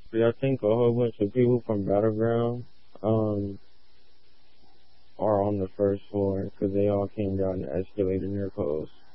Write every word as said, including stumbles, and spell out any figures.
See, I think a whole bunch of people from Battleground um are on the first floor because they all came down the escalator near Coast.